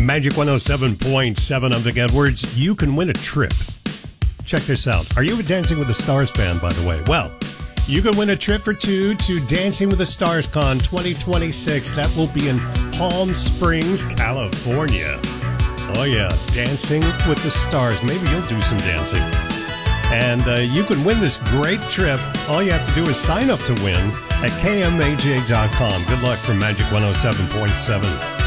Magic 107.7, I'm Vic Edwards. You can win a trip. Check this out. Are you a Dancing with the Stars fan, by the way? Well, you can win a trip for two to Dancing with the Stars Con 2026. That will be in Palm Springs, California. Oh, yeah. Dancing with the Stars. Maybe you'll do some dancing. And you can win this great trip. All you have to do is sign up to win at kmaj.com. Good luck from Magic 107.7.